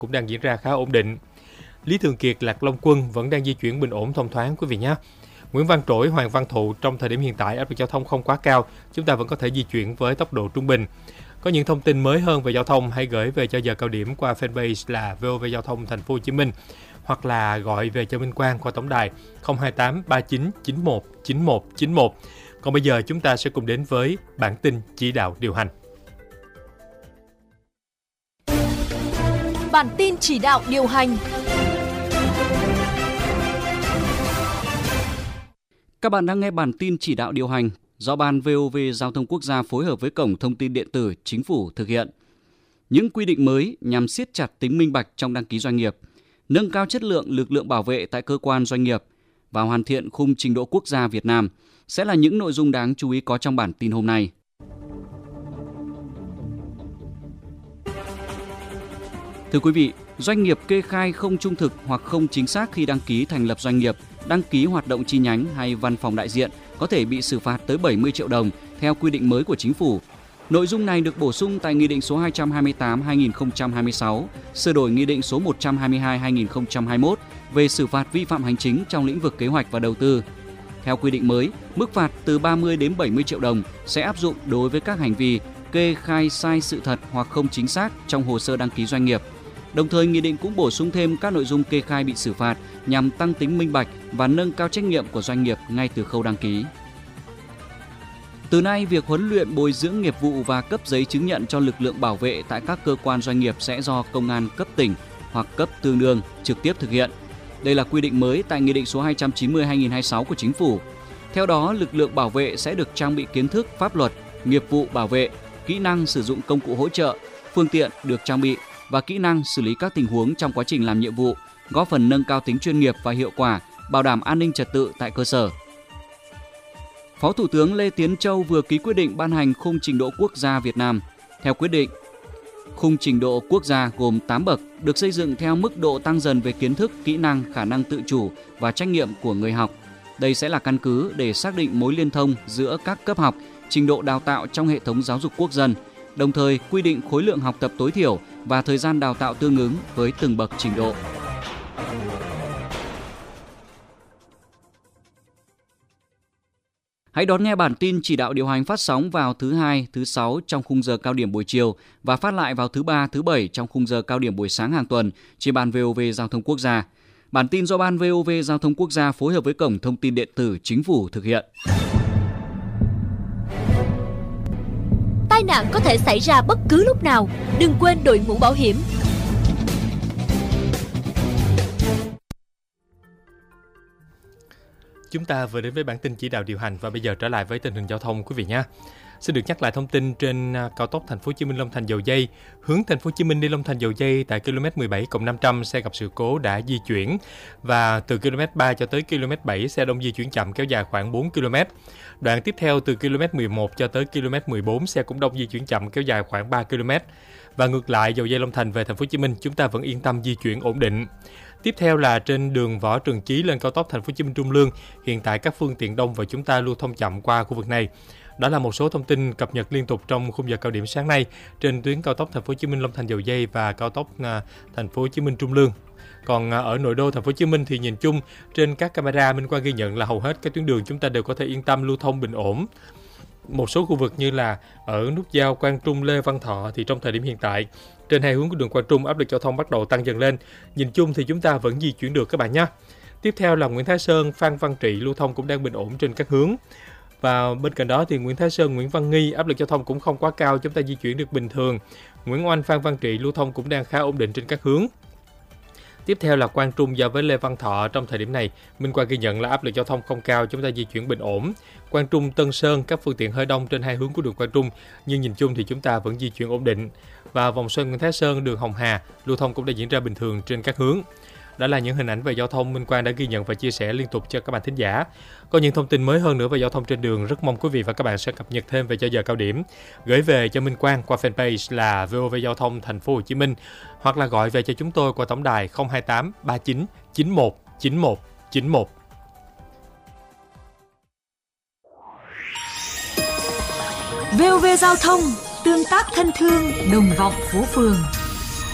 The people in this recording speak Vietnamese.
cũng đang diễn ra khá ổn định. Lý Thường Kiệt, Lạc Long Quân vẫn đang di chuyển bình ổn thông thoáng quý vị nhé. Nguyễn Văn Trỗi, Hoàng Văn Thụ trong thời điểm hiện tại áp lực giao thông không quá cao, chúng ta vẫn có thể di chuyển với tốc độ trung bình. Có những thông tin mới hơn về giao thông hãy gửi về cho giờ cao điểm qua fanpage là VOV Giao thông Thành phố Hồ Chí Minh hoặc là gọi về cho Minh Quang qua tổng đài 028 39 91 91 91. Còn bây giờ chúng ta sẽ cùng đến với bản tin chỉ đạo điều hành. Bản tin chỉ đạo điều hành. Các bạn đang nghe bản tin chỉ đạo điều hành do Ban VOV Giao thông Quốc gia phối hợp với Cổng Thông tin Điện tử Chính phủ thực hiện. Những quy định mới nhằm siết chặt tính minh bạch trong đăng ký doanh nghiệp, nâng cao chất lượng lực lượng bảo vệ tại cơ quan doanh nghiệp và hoàn thiện khung trình độ quốc gia Việt Nam sẽ là những nội dung đáng chú ý có trong bản tin hôm nay. Thưa quý vị, doanh nghiệp kê khai không trung thực hoặc không chính xác khi đăng ký thành lập doanh nghiệp, đăng ký hoạt động chi nhánh hay văn phòng đại diện có thể bị xử phạt tới 70 triệu đồng theo quy định mới của Chính phủ. Nội dung này được bổ sung tại Nghị định số 228/2026, sửa đổi Nghị định số 122/2021 về xử phạt vi phạm hành chính trong lĩnh vực kế hoạch và đầu tư. Theo quy định mới, mức phạt từ 30 đến 70 triệu đồng sẽ áp dụng đối với các hành vi kê khai sai sự thật hoặc không chính xác trong hồ sơ đăng ký doanh nghiệp. Đồng thời, Nghị định cũng bổ sung thêm các nội dung kê khai bị xử phạt nhằm tăng tính minh bạch và nâng cao trách nhiệm của doanh nghiệp ngay từ khâu đăng ký. Từ nay, việc huấn luyện bồi dưỡng nghiệp vụ và cấp giấy chứng nhận cho lực lượng bảo vệ tại các cơ quan doanh nghiệp sẽ do công an cấp tỉnh hoặc cấp tương đương trực tiếp thực hiện. Đây là quy định mới tại Nghị định số 290/2026 của Chính phủ. Theo đó, lực lượng bảo vệ sẽ được trang bị kiến thức pháp luật, nghiệp vụ bảo vệ, kỹ năng sử dụng công cụ hỗ trợ, phương tiện được trang bị và kỹ năng xử lý các tình huống trong quá trình làm nhiệm vụ, góp phần nâng cao tính chuyên nghiệp và hiệu quả, bảo đảm an ninh trật tự tại cơ sở. Phó Thủ tướng Lê Tiến Châu vừa ký quyết định ban hành khung trình độ quốc gia Việt Nam. Theo quyết định, khung trình độ quốc gia gồm 8 bậc, được xây dựng theo mức độ tăng dần về kiến thức, kỹ năng, khả năng tự chủ và trách nhiệm của người học. Đây sẽ là căn cứ để xác định mối liên thông giữa các cấp học, trình độ đào tạo trong hệ thống giáo dục quốc dân, đồng thời quy định khối lượng học tập tối thiểu và thời gian đào tạo tương ứng với từng bậc trình độ. Hãy đón nghe bản tin chỉ đạo điều hành phát sóng vào thứ Hai, thứ Sáu trong khung giờ cao điểm buổi chiều và phát lại vào thứ Ba, thứ Bảy trong khung giờ cao điểm buổi sáng hàng tuần trên Ban VOV Giao thông Quốc gia. Bản tin do Ban VOV Giao thông Quốc gia phối hợp với Cổng Thông tin Điện tử Chính phủ thực hiện. Tai nạn có thể xảy ra bất cứ lúc nào, đừng quên đội mũ bảo hiểm. Chúng ta vừa đến với bản tin chỉ đạo điều hành và bây giờ trở lại với tình hình giao thông quý vị nhé. Xin được nhắc lại thông tin trên cao tốc Thành phố Hồ Chí Minh - Long Thành - Dầu Giây, hướng Thành phố Hồ Chí Minh đi Long Thành - Dầu Giây tại km 17+500 xe gặp sự cố đã di chuyển và từ km 3 cho tới km 7 xe đông di chuyển chậm kéo dài khoảng 4 km. Đoạn tiếp theo từ km 11 cho tới km 14 xe cũng đông di chuyển chậm kéo dài khoảng 3 km. Và ngược lại, Dầu Giây Long Thành về Thành phố Hồ Chí Minh chúng ta vẫn yên tâm di chuyển ổn định. Tiếp theo là trên đường Võ Trường Chí lên cao tốc Thành phố Hồ Chí Minh Trung Lương, hiện tại các phương tiện đông và chúng ta lưu thông chậm qua khu vực này. Đó là một số thông tin cập nhật liên tục trong khung giờ cao điểm sáng nay trên tuyến cao tốc Thành phố Hồ Chí Minh Long Thành Dầu Giây và cao tốc Thành phố Hồ Chí Minh Trung Lương. Còn ở nội đô Thành phố Hồ Chí Minh thì nhìn chung trên các camera Minh Quang ghi nhận là hầu hết các tuyến đường chúng ta đều có thể yên tâm lưu thông bình ổn. Một số khu vực như là ở nút giao Quang Trung Lê Văn Thọ thì trong thời điểm hiện tại trên hai hướng của đường Quang Trung áp lực giao thông bắt đầu tăng dần lên. Nhìn chung thì chúng ta vẫn di chuyển được các bạn nhé. Tiếp theo là Nguyễn Thái Sơn, Phan Văn Trị lưu thông cũng đang bình ổn trên các hướng. Và bên cạnh đó thì Nguyễn Thái Sơn, Nguyễn Văn Nghi áp lực giao thông cũng không quá cao, chúng ta di chuyển được bình thường. Nguyễn Oanh, Phan Văn Trị lưu thông cũng đang khá ổn định trên các hướng. Tiếp theo là Quang Trung giao với Lê Văn Thọ, trong thời điểm này Minh Quang ghi nhận là áp lực giao thông không cao, chúng ta di chuyển bình ổn. Quang Trung Tân Sơn các phương tiện hơi đông trên hai hướng của đường Quang Trung, nhưng nhìn chung thì chúng ta vẫn di chuyển ổn định. Và vòng xoay Nguyễn Thái Sơn, đường Hồng Hà lưu thông cũng đã diễn ra bình thường trên các hướng. Đó là những hình ảnh về giao thông Minh Quang đã ghi nhận và chia sẻ liên tục cho các bạn thính giả. Có những thông tin mới hơn nữa về giao thông trên đường, rất mong quý vị và các bạn sẽ cập nhật thêm về cho giờ cao điểm, gửi về cho Minh Quang qua fanpage là VOV Giao thông Thành phố Hồ Chí Minh hoặc là gọi về cho chúng tôi qua tổng đài 028 39 91 91 91. VOV Giao thông, tương tác thân thương, đồng vọng phố phường.